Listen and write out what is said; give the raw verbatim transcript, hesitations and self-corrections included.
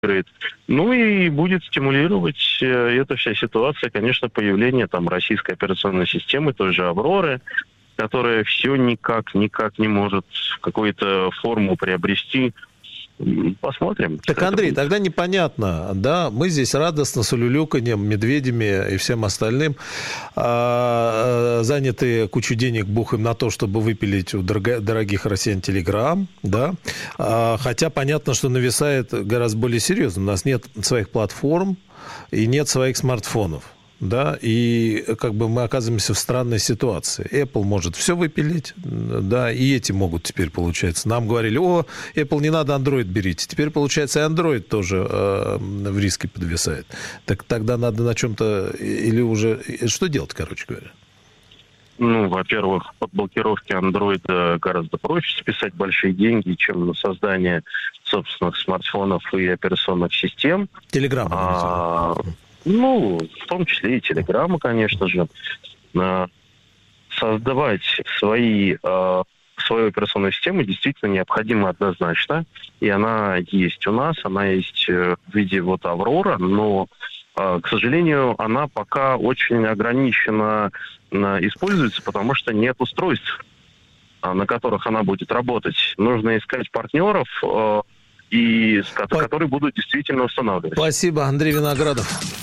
Ну и будет стимулировать э, эта вся ситуация, конечно, появление там российской операционной системы, той же «Авроры», которая все никак, никак не может какую-то форму приобрести. Посмотрим. Так, Андрей, тогда непонятно, да, мы здесь радостно с улюлюканьем, медведями и всем остальным а, заняты кучу денег бухаем на то, чтобы выпилить у дорого, дорогих россиян Телеграм, да, а, хотя понятно, что нависает гораздо более серьезно. У нас нет своих платформ и нет своих смартфонов. Да, и как бы мы оказываемся в странной ситуации. Apple может все выпилить, да, и эти могут теперь, получается. Нам говорили, о, Apple не надо, Android берите. Теперь, получается, и Android тоже э, в риске подвисает. Так тогда надо на чем-то или уже... Что делать, короче говоря? Ну, во-первых, под блокировки Android гораздо проще списать большие деньги, чем на создание собственных смартфонов и операционных систем. Telegram. А, ну, в том числе и Телеграма, конечно же. Создавать свои, свою операционную систему действительно необходимо однозначно. И она есть у нас, она есть в виде вот Аврора, но, к сожалению, она пока очень ограниченно используется, потому что нет устройств, на которых она будет работать. Нужно искать партнеров, и, которые будут действительно устанавливать. Спасибо, Андрей Виноградов.